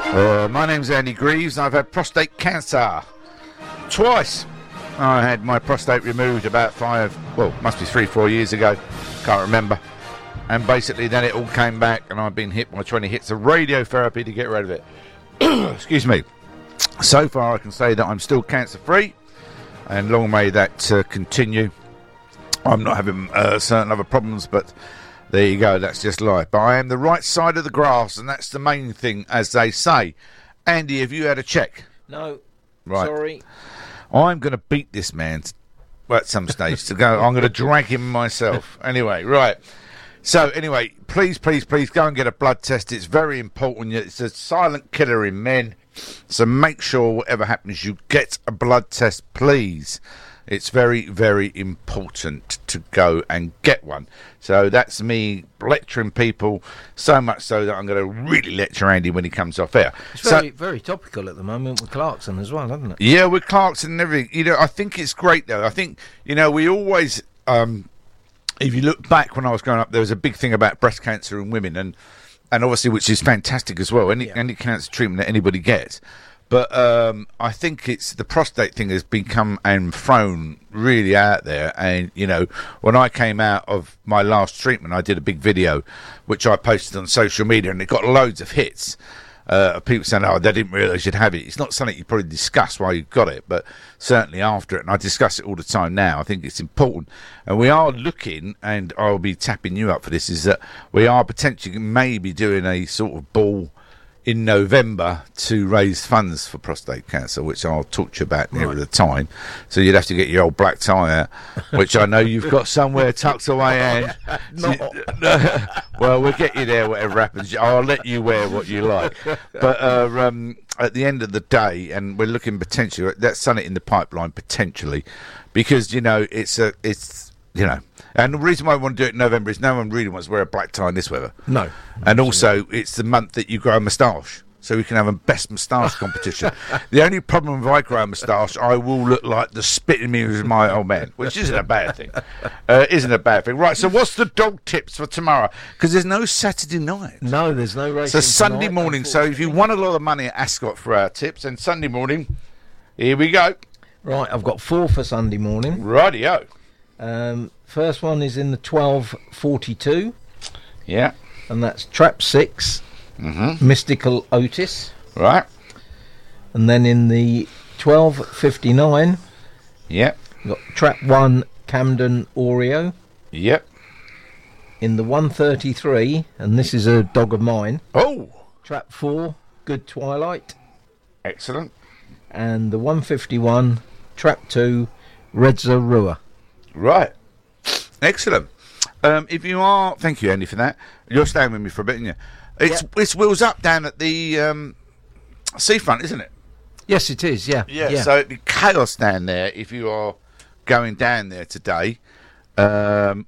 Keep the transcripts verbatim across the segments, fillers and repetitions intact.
Uh, my name's Andy Greaves and I've had prostate cancer twice. I had my prostate removed about five, well, must be three, four years ago. Can't remember. And basically then it all came back and I've been hit by twenty hits of radiotherapy to get rid of it. Excuse me. So far I can say that I'm still cancer free and long may that uh, continue. I'm not having uh, certain other problems, but there you go, that's just life. But I am the right side of the grass, and that's the main thing, as they say. Andy, have you had a check? No. Right. Sorry. I'm going to beat this man t- at some stage to go. I'm going to drag him myself. Anyway, right. So, anyway, please, please, please go and get a blood test. It's very important. It's a silent killer in men. So make sure whatever happens, you get a blood test, please. It's very, very important to go and get one. So that's me lecturing people, so much so that I'm going to really lecture Andy when he comes off air. It's so, very, very topical at the moment with Clarkson as well, isn't it? Yeah, with Clarkson and everything. You know, I think it's great, though. I think, you know, we always, um, if you look back when I was growing up, there was a big thing about breast cancer in women, and, and obviously, which is fantastic as well, any, yeah. any cancer treatment that anybody gets. But um, I think it's the prostate thing has become and thrown really out there. And, you know, when I came out of my last treatment, I did a big video, which I posted on social media, and it got loads of hits. Uh, people saying, oh, they didn't realise you'd have it. It's not something you probably discuss while you've got it, but certainly after it. And I discuss it all the time now. I think it's important. And we are looking, and I'll be tapping you up for this, is that we are potentially maybe doing a sort of ball in November to raise funds for prostate cancer, which I'll talk to you about nearer the time. So you'd have to get your old black tie out, which I know you've got somewhere tucked away. And well, we'll get you there, whatever happens. I'll let you wear what you like. But uh, um, at the end of the day, and we're looking potentially, that's something in the pipeline potentially, because, you know, it's a, it's, you know, and the reason why I want to do it in November is no one really wants to wear a black tie in this weather. No. And also, it's the month that you grow a moustache, so we can have a best moustache competition. The only problem if I grow a moustache, I will look like the spitting mirror of my old man, which isn't a bad thing. Uh, isn't a bad thing. Right, so what's the dog tips for tomorrow? Because there's no Saturday night. No, there's no race. So Sunday tonight, morning. So if you won a lot of money at Ascot for our tips, and Sunday morning, here we go. Right, I've got four for Sunday morning. Rightio. Um, first one is in the twelve forty-two. Yeah. And that's Trap six, mm-hmm. Mystical Otis. Right. And then in the twelve fifty-nine, yep. We've got Trap one, Camden Oreo. Yep. In the one thirty-three, and this is a dog of mine. Oh. Trap four, Good Twilight. Excellent. And the one fifty-one, Trap two, Redza Rua. Right. Excellent. Um, if you are, thank you, Andy, for that. You're staying with me for a bit, aren't you? It's yep. It's Wheels Up down at the um, seafront, isn't it? Yes, it is. Yeah. yeah. Yeah. So it'd be chaos down there if you are going down there today. Um,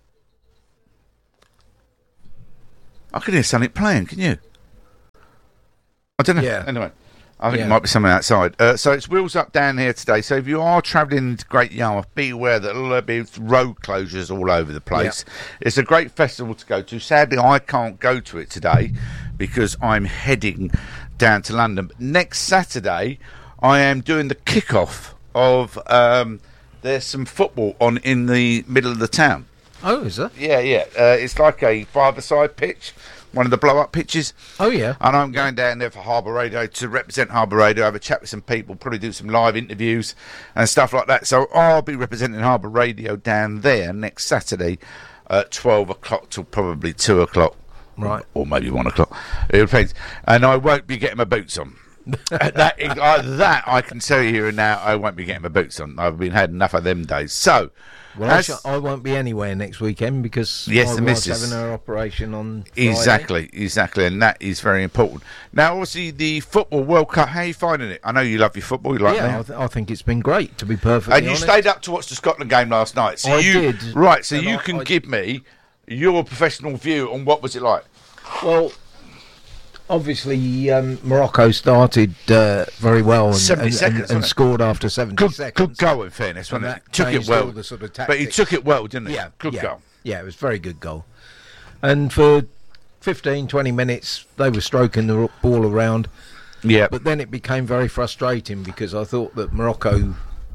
I can hear something playing. Can you? I don't know. Yeah. Anyway. I think yeah. it might be something outside. Uh, so it's Wheels Up down here today. So if you are travelling into Great Yarmouth, be aware that there'll be road closures all over the place. Yeah. It's a great festival to go to. Sadly, I can't go to it today because I'm heading down to London. But next Saturday, I am doing the kick-off of... Um, there's some football on in the middle of the town. Oh, is there? Yeah, yeah. Uh, it's like a five-a-side pitch. One of the blow-up pitches. Oh, yeah. And I'm going down there for Harbour Radio to represent Harbour Radio, have a chat with some people, probably do some live interviews and stuff like that. So I'll be representing Harbour Radio down there next Saturday at twelve o'clock till probably two o'clock. Right. Or, or maybe one o'clock. It depends. And I won't be getting my boots on. that, uh, that I can tell you here and now, I won't be getting my boots on. I've been had enough of them days. So... Well, I, shall, I won't be anywhere next weekend because yes, my the wife's missus having her operation on Friday. Exactly, exactly, and that is very important. Now, obviously, the Football World Cup, how are you finding it? I know you love your football, you like yeah, me. I, th- I think it's been great, to be perfectly honest. And you honest. stayed up to watch the Scotland game last night. So I you, did. Right, so you I, can I, give me your professional view on what was it like. Well... Obviously, um, Morocco started uh, very well and, seventy and, seconds, and, and scored after seventy good, seconds. Good goal, in fairness, wasn't it? Took it well. The sort of but he took it well, didn't he? Yeah, good yeah, goal. Yeah, it was a very good goal. And for fifteen, twenty minutes, they were stroking the ball around. Yeah. But then it became very frustrating because I thought that Morocco,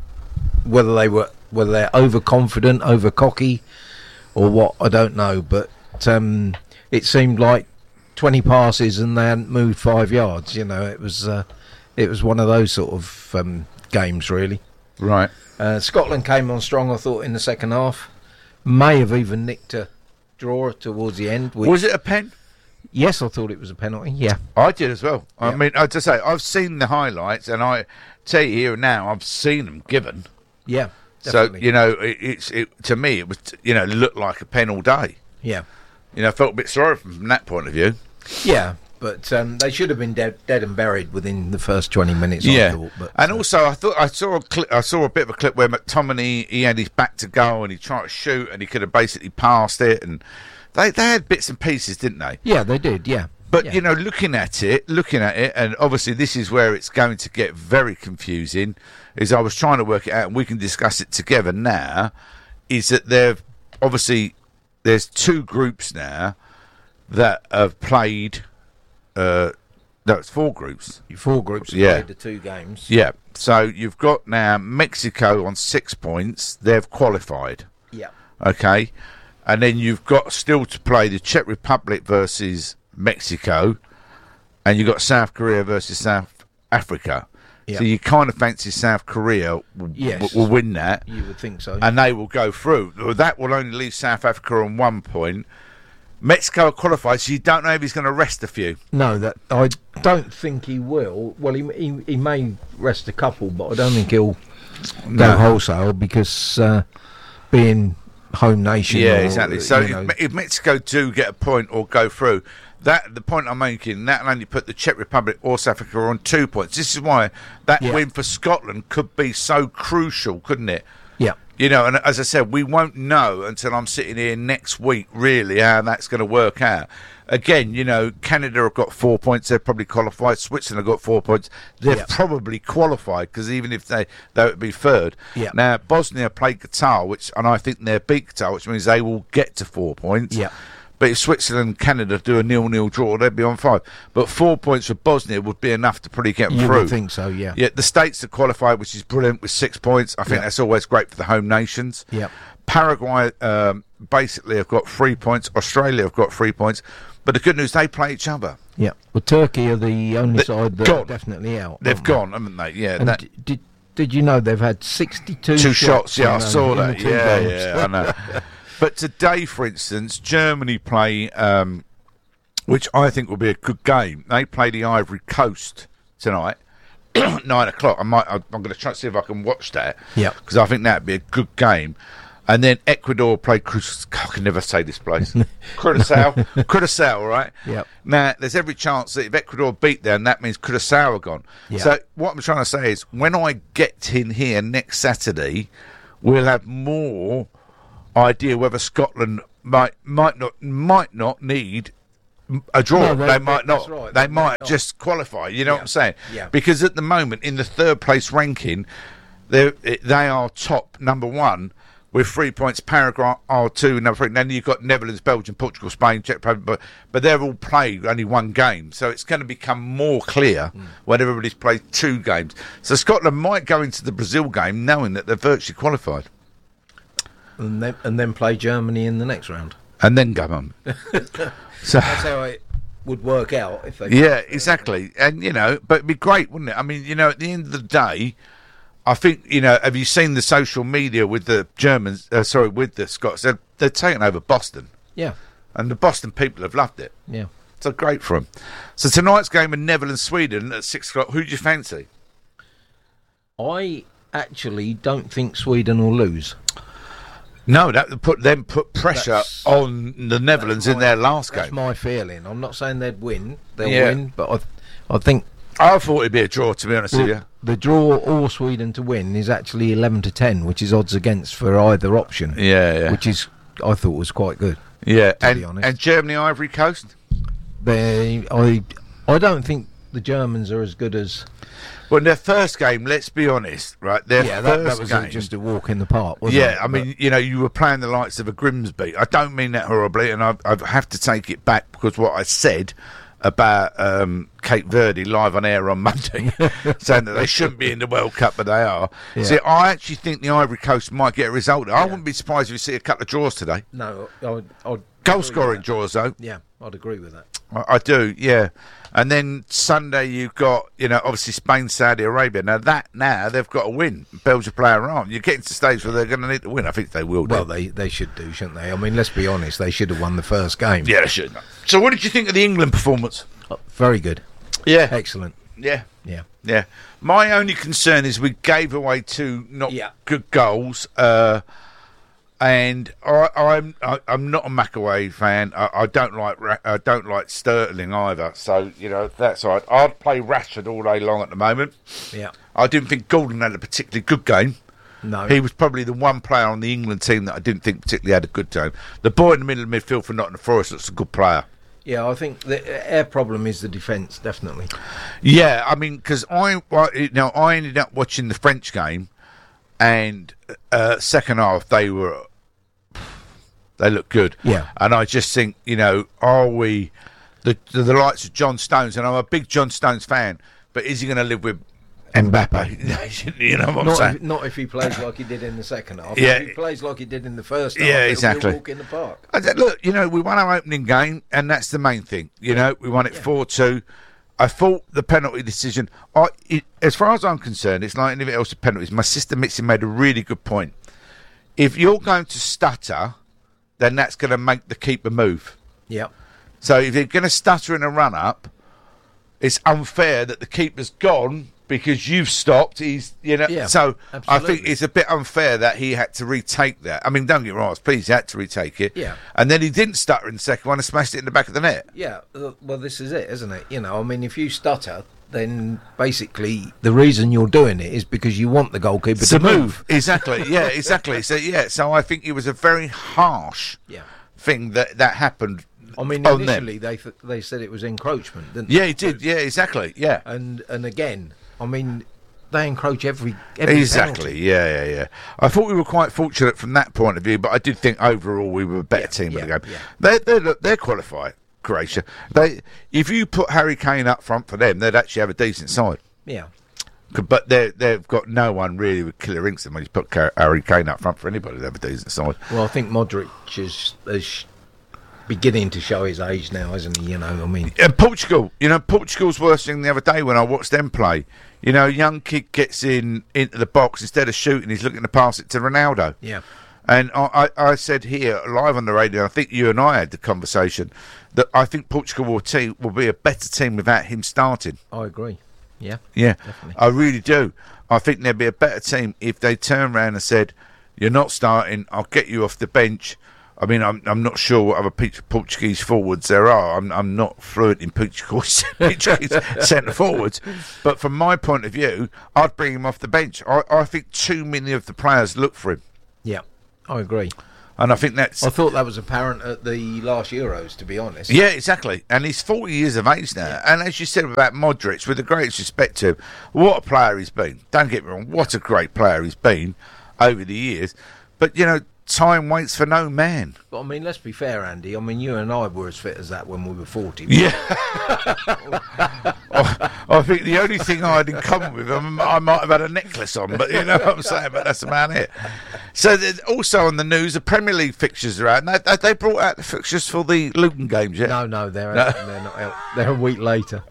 whether they were whether they're overconfident, over cocky, or what, I don't know. But um, it seemed like twenty passes and they hadn't moved five yards. You know, it was uh, it was one of those sort of um, games, really. Right. Uh, Scotland came on strong, I thought, in the second half. May have even nicked a draw towards the end. Which, Was it a pen? yes, I thought it was a penalty. Yeah. I did as well. I Yeah. mean, I just say I've seen the highlights, and I tell you here and now, I've seen them given. Yeah. Definitely. So you know, it, it's it to me, it was you know looked like a pen all day. Yeah. You know, I felt a bit sorry from, from that point of view. Yeah. But um, they should have been dead, dead and buried within the first twenty minutes. Yeah, I thought, but, and uh, also I thought I saw a clip, I saw a bit of a clip where McTominay he had his back to goal and he tried to shoot and he could have basically passed it, and they they had bits and pieces, didn't they? yeah, they did. Yeah, But yeah. you know, looking at it, looking at it, and obviously this is where it's going to get very confusing. Is I was trying to work it out, and we can discuss it together now. Is that they've obviously there's two groups now that have played. Uh, no, it's four groups. four groups have Yeah. played the two games. Yeah. So you've got now Mexico on six points. They've qualified. Yeah, Okay. And then you've got still to play the Czech Republic versus Mexico. And you've got South Korea versus South Africa. Yeah. So you kind of fancy South Korea will, Yes. will win that. you would think so. And they will go through. Well, that will only leave South Africa on one point. Mexico are qualified, so you don't know if he's going to rest a few. no, that I don't think he will. Well, he he, he may rest a couple, but I don't think he'll No. go wholesale because uh, being home nation. Yeah, or, exactly. So you if, know, Me- if Mexico do get a point or go through, that the point I'm making, that will only put the Czech Republic or South Africa on two points. This is why that Yeah. win for Scotland could be so crucial, couldn't it? yeah, You know, and as I said, we won't know until I'm sitting here next week, really, how that's going to work out. Again, you know, Canada have got four points. They're probably qualified. Switzerland have got four points. They're Yeah. probably qualified because even if they they would be third. Yeah. Now, Bosnia played Qatar, which and I think they're beat Qatar, which means they will get to four points. Yeah. But if Switzerland and Canada do a nil-nil draw, they'd be on five. But four points for Bosnia would be enough to probably get them you through. would think so. Yeah, Yeah, the States are qualified, which is brilliant with six points. I think Yeah. that's always great for the home nations. yeah, Paraguay um, basically have got three points. Australia have got three points. But the good news, they play each other. yeah. Well, Turkey are the only They- side that gone. are definitely out. They've aren't they? gone, haven't they? Yeah. And that, d- did did you know they've had sixty-two two shots? shots. Yeah, I in, um, saw in the that. two Yeah, games? yeah, I know. But today, for instance, Germany play, um, which I think will be a good game. They play the Ivory Coast tonight, nine o'clock. I might. I'm going to try to see if I can watch that. Yeah. because I think that'd be a good game. And then Ecuador play. Cruz- I can never say this place. Curaçao, Curaçao, right? Yep. Now, there's every chance that if Ecuador beat them, that means Curaçao are gone. Yeah. So what I'm trying to say is, when I get in here next Saturday, we'll have more idea whether Scotland might might not might not need a draw. No, they, they- might that's not. right. They They might might not. just qualify. You know what Yeah. I'm saying? Yeah. Because at the moment, in the third place ranking, they they are top number one. With three points, Paraguay are two, number three. Then you've got Netherlands, Belgium, Portugal, Spain, Czech Republic, but, but they're all played only one game. So it's going to become more clear Mm. when everybody's played two games. So Scotland might go into the Brazil game knowing that they're virtually qualified and then and then play Germany in the next round. and then go on. so That's how it would work out if they. yeah, exactly. And, you know, but it'd be great, wouldn't it? I mean, you know, at the end of the day, I think, you know, have you seen the social media with the Germans, uh, sorry, with the Scots? They're, they're taking over Boston. Yeah, And the Boston people have loved it. yeah. So great for them. So tonight's game in Netherlands-Sweden at six o'clock. Who do you fancy? I actually don't think Sweden will lose. No, that would put them put pressure That's- on the Netherlands in my- their last That's game. my feeling. I'm not saying they'd win. They'll Yeah. win, but I, I think I thought it'd be a draw, to be honest with you. the draw or Sweden to win is actually eleven to ten, which is odds against for either option. Yeah, yeah, Which is, I thought, was quite good. yeah. to And be honest. and Germany, Ivory Coast. They, I, I don't think the Germans are as good as. Well, their first game, let's be honest, right? Their Yeah, that, first that was game, a, just a walk in the park, wasn't yeah, it? I mean, you know, you were playing the likes of a Grimsby. I don't mean that horribly, and I, I have to take it back because what I said about um, Cape Verde live on air on Monday, saying that they shouldn't be in the World Cup, but they are. Yeah. See, I actually think the Ivory Coast might get a result. I Yeah. wouldn't be surprised if you see a couple of draws today. No, I'd, I'd Goal agree scoring with that. draws, though. Yeah, I'd agree with that. I, I do, yeah. And then Sunday you've got, you know, obviously Spain, Saudi Arabia. Now that now they've got to win. Belgium play around. You're getting to the stage where they're going to need to win. I think they will. Well, do. they, they should do, shouldn't they? I mean, let's be honest. They should have won the first game. Yeah, they should. So, what did you think of the England performance? Oh, very good. Yeah, Excellent. yeah, Yeah. yeah. My only concern is we gave away two not Yeah. good goals. Uh, And I, I'm I, I'm not a McAway fan. I, I don't like Ra- I don't like Sterling either. So you know that's all right. I'd play Rashford all day long at the moment. Yeah. I didn't think Gordon had a particularly good game. No. He was probably the one player on the England team that I didn't think particularly had a good game. The boy in the middle of the midfield for Nottingham Forest looks a good player. Yeah, I think the our problem is the defence, definitely. Yeah, I mean, because I well, you know I ended up watching the French game, and uh, second half they were. They look good. Yeah. And I just think, you know, are we the the, the likes of John Stones, and I'm a big John Stones fan, but is he going to live with Mbappe? You know what I'm Not saying? if, not if he plays like he did in the second half. Yeah. If he plays like he did in the first half, Yeah, it'll exactly. be a walk in the park. I said, look, you know, we won our opening game, and that's the main thing. You know, we won it four two. I thought the penalty decision, I, it, as far as I'm concerned, it's like anything else with penalties. My sister Mitzi made a really good point. If you're going to stutter, then that's going to make the keeper move. Yeah. So if you're going to stutter in a run-up, it's unfair that the keeper's gone because you've stopped. He's, you know. Yeah, so absolutely. I think it's a bit unfair that he had to retake that. I mean, don't get me wrong, I was pleased he had to retake it. Yeah. And then he didn't stutter in the second one and smashed it in the back of the net. Yeah, uh, well, this is it, isn't it? You know, I mean, if you stutter, then basically the reason you're doing it is because you want the goalkeeper To to move. move. Exactly. Yeah, exactly. So, yeah, so I think it was a very harsh Yeah. thing that, that happened. I mean, on initially them. they th- they said it was encroachment, didn't they? Yeah, he did. Yeah, exactly. Yeah. And and again, I mean, they encroach every, every Exactly, penalty. yeah, yeah, yeah. I thought we were quite fortunate from that point of view, but I did think overall we were a better Yeah, team in yeah, the game. yeah. They, they, look, they're qualified, Croatia. They, if you put Harry Kane up front for them, they'd actually have a decent side. Yeah. C- But they they've got no one really with killer instinct when you put Ca- Harry Kane up front for anybody, they have a decent side. Well, I think Modric is, is beginning to show his age now, isn't he? You know, I mean, And Portugal, you know, Portugal's worse thing the other day when I watched them play. You know, a young kid gets in into the box, instead of shooting, he's looking to pass it to Ronaldo. yeah. And I, I, I said here, live on the radio, I think you and I had the conversation, that I think Portugal will, team, will be a better team without him starting. I agree. Yeah. Yeah, Definitely. I really do. I think they'd be a better team if they turned around and said, you're not starting, I'll get you off the bench. I mean, I'm I'm not sure what other P- Portuguese forwards there are. I'm I'm not fluent in Portuguese, Portuguese centre forwards, but from my point of view, I'd bring him off the bench. I, I think too many of the players look for him, Yeah. I agree. and I think that's I thought that was apparent at the last Euros, to be honest. yeah, exactly. And he's forty years of age now, and as you said about Modric, with the greatest respect to him, what a player he's been. Don't get me wrong, what a great player he's been over the years. But you know, time waits for no man. But I mean, let's be fair, Andy. I mean, you and I were as fit as that when we were forty. Yeah. I, I think the only thing I had in common with him, I might have had a necklace on, but you know what I'm saying, but that's about it. So there's also on the news, the Premier League fixtures are out. They, they brought out the fixtures for the Luton games yet? No, no, they're out, they're not out. They're a week later.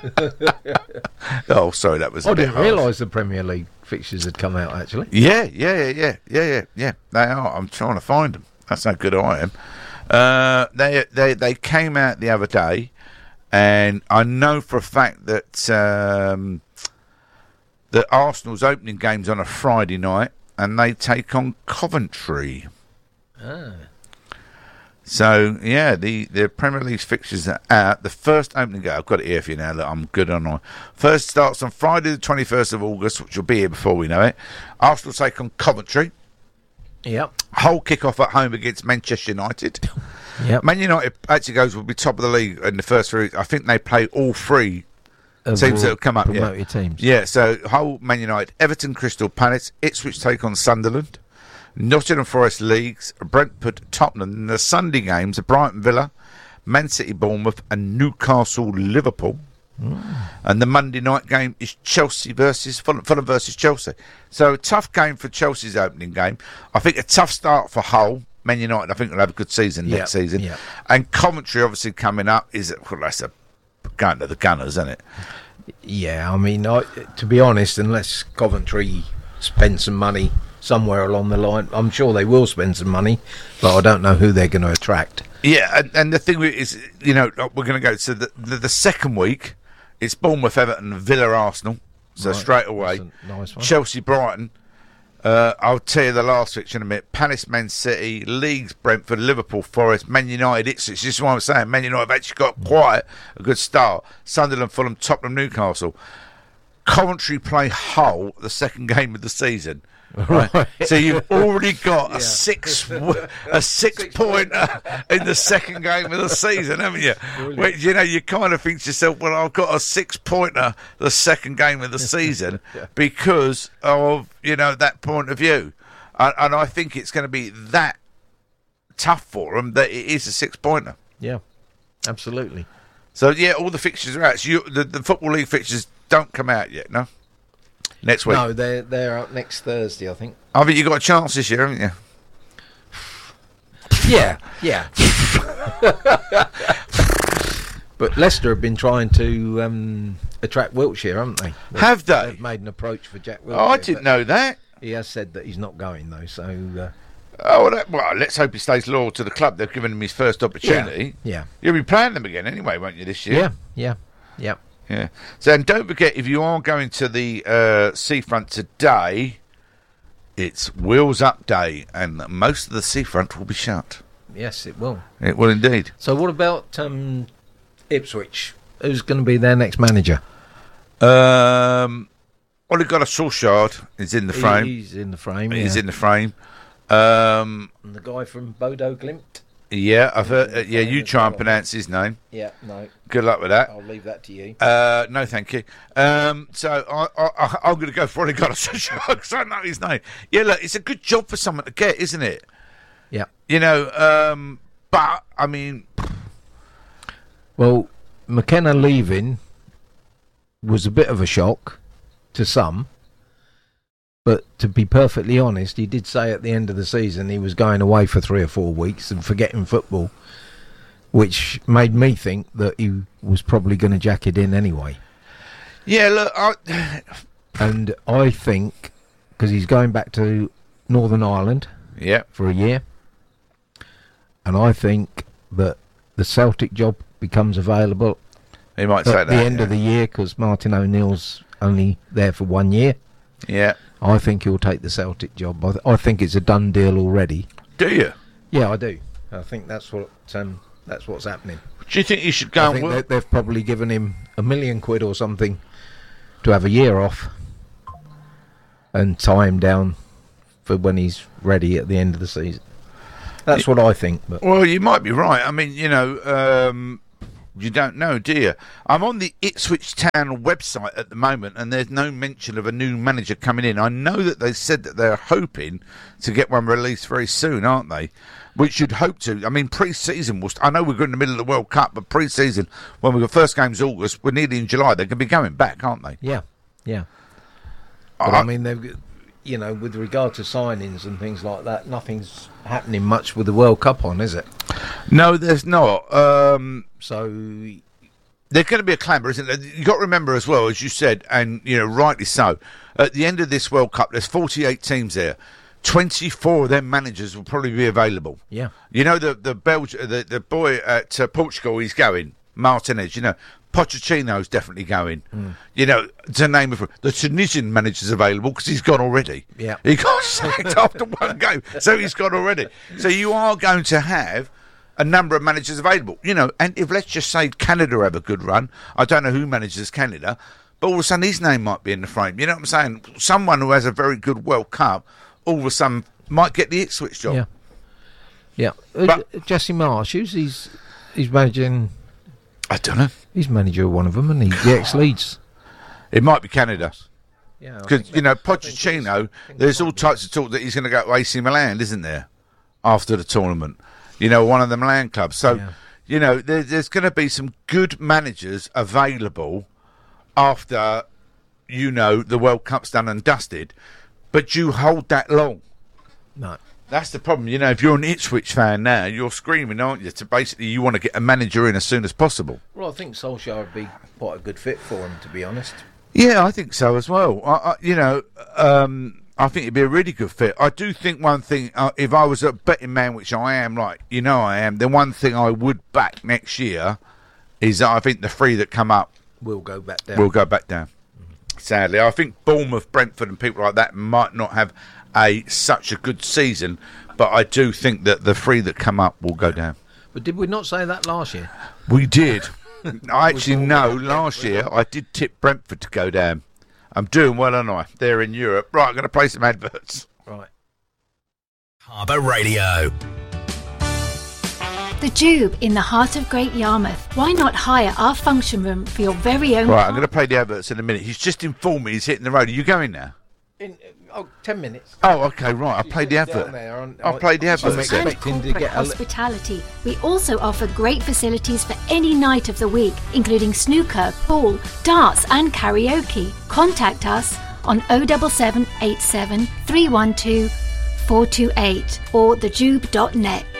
Oh, sorry, that was a I bit didn't harsh. realise the Premier League fixtures had come out, actually. Yeah, yeah, yeah, yeah, yeah, yeah, yeah. They are. I'm trying to find them. That's how good I am. Uh, they they they came out the other day, and I know for a fact that um, that Arsenal's opening game's on a Friday night, and they take on Coventry. Ah. So yeah, the, the Premier League fixtures are out. The first opening game, I've got it here for you now. Look, I'm good on. First starts on Friday the twenty-first of August, which will be here before we know it. Arsenal take on Coventry. Yep. Whole kick-off at home against Manchester United. Yep. Man United actually goes will be top of the league in the first three. I think they play all three of teams that have come up. Yeah. promoted teams. Yeah, so Hull, Man United, Everton, Crystal Palace, Ipswich take on Sunderland, Nottingham Forest Leagues, Brentford, Tottenham. And the Sunday games are Brighton Villa, Man City, Bournemouth, and Newcastle, Liverpool. Mm. And the Monday night game is Chelsea versus Fulham, Fulham versus Chelsea. So a tough game for Chelsea's opening game. I think a tough start for Hull. Man United, I think, will have a good season Yep, next season. yep. And Coventry, obviously, coming up is well, that's a going to the Gunners, isn't it? Yeah, I mean, I, to be honest, unless Coventry spend some money somewhere along the line, I'm sure they will spend some money, but I don't know who they're going to attract. Yeah, and, and the thing is, you know, we're going to go to the, the the second week. It's Bournemouth, Everton, Villa, Arsenal. So Right, straight away, that's a nice one. Chelsea, Brighton. Uh, I'll tell you the last fixture in a minute. Palace, Man City, Leeds, Brentford, Liverpool, Forest, Man United, Ipswich. This is what I'm saying. Man United have actually got quite a good start. Sunderland, Fulham, Tottenham, Newcastle. Coventry play Hull the second game of the season. Right. So you've already got Yeah. a six a six pointer in the second game of the season, haven't you? Which, you know, you kind of think to yourself, well, I've got a six pointer the second game of the season Yeah. because of, you know, that point of view. And, and I think it's going to be that tough for them that it is a six pointer. Yeah, absolutely. So yeah, all the fixtures are out. So you, the, the Football League fixtures don't come out yet, no? Next week. No, they're they're out next Thursday, I think. I think you've got a chance this year, haven't you? Yeah, yeah. But Leicester have been trying to um, attract Wiltshire, haven't they? They've, Have they? They've made an approach for Jack Wiltshire. Oh, I didn't but know that. He has said that he's not going though. So uh, Oh, well, that, well, let's hope he stays loyal to the club. They've given him his first opportunity. yeah, You'll be playing them again anyway, won't you, this yeah, year? yeah, yeah. Yeah. So, and don't forget, if you are going to the uh, seafront today, it's Wheels Up Day, and most of the seafront will be shut. Yes, it will. It will indeed. So what about um, Ipswich? Who's going to be their next manager? Um, well, they've got a Solskjaer. He's in the He- frame. he's in the frame. He's yeah. in the frame. Um, And the guy from Bodo Glimt. yeah, I've heard. Uh, yeah, you As try and well. pronounce his name. Yeah, no, Good luck with that. I'll leave that to you. Uh, no, thank you. Um, so I, I, I'm going to go for what I got because I know his name. Yeah, look, it's a good job for someone to get, isn't it? Yeah. You know, um, but I mean, Well, McKenna leaving was a bit of a shock to some. But to be perfectly honest, he did say at the end of the season he was going away for three or four weeks and forgetting football, which made me think that he was probably going to jack it in anyway. yeah, look, I, And I think, because he's going back to Northern Ireland yeah, for a year, and I think that the Celtic job becomes available he might say at that. the end yeah. of the year because Martin O'Neill's only there for one year. yeah. I think he'll take the Celtic job. I, th- I think it's a done deal already. Do you? Yeah, I do. I think that's what um, that's what's happening. Do you think you should go I and think work? that they've probably given him a million quid or something to have a year off and tie him down for when he's ready at the end of the season. That's what I think. But Well, you might be right. I mean, you know, um, you don't know, do you? I'm on the Ipswich Town website at the moment, and there's no mention of a new manager coming in. I know that they said that they're hoping to get one released very soon, aren't they? Which you'd hope to. I mean, pre-season was. I know we're in the middle of the World Cup, but pre-season, when we got first games August, we're nearly in July. They're going to be going back, aren't they? yeah, yeah. But I mean, they've, you know, with regard to signings and things like that, nothing's happening much with the World Cup on, is it? No, there's not. Um, So There's going to be a clamour, isn't there? You've got to remember as well, as you said, and you know, rightly so. At the end of this World Cup, there's forty-eight teams there. twenty-four of them managers will probably be available. yeah, You know, the the Belgi- the, the boy at uh, Portugal, he's going. Martinez, you know, Pochettino's definitely going. Mm. You know, to name a few. The Tunisian manager's available because he's gone already. Yeah. He got sacked after one game, so he's gone already. So you are going to have a number of managers available. You know, and if let's just say Canada have a good run, I don't know who manages Canada, but all of a sudden his name might be in the frame. You know what I'm saying? Someone who has a very good World Cup, all of a sudden might get the Ipswich job. yeah, yeah. Uh, But- Jesse Marsh, who's he's he's managing. I don't know. He's manager of one of them, and he's the ex-Leeds. It might be Canada. Yeah, I Because, think you that- know, I think it is. Pochettino, I think there's it all might be. types of talk that he's going to go to A C Milan, isn't there, after the tournament? You know, one of the Milan clubs. So, Yeah. you know, there, there's going to be some good managers available after, you know, the World Cup's done and dusted. But you hold that long. No. That's the problem. You know, if you're an Ipswich fan now, you're screaming, aren't you? To basically, you want to get a manager in as soon as possible. Well, I think Solskjaer would be quite a good fit for him, to be honest. Yeah, I think so as well. I, I, you know, um, I think it'd be a really good fit. I do think one thing, uh, if I was a betting man, which I am, like, you know I am, then one thing I would back next year is that I think the three that come up We'll go back down. will go back down. Sadly, I think Bournemouth, Brentford and people like that might not have a such a good season, but I do think that the three that come up will go down. But did we not say that last year? We did. I actually know last year I did tip Brentford to go down. I'm doing well, aren't I? They're in Europe. Right, I'm going to play some adverts. Right. Harbour Radio. The Jube in the heart of Great Yarmouth. Why not hire our function room for your very own Right, car? I'm going to play the adverts in a minute. He's just informed me he's hitting the road. Are you going now? In oh, ten minutes. Oh, okay, right. I'll play the Down advert. there on- I'll play the I'm adverts then. and expecting to corporate get a li- hospitality. We also offer great facilities for any night of the week, including snooker, pool, darts and karaoke. Contact us on oh seven seven eight seven three one two four two eight or the jube dot net.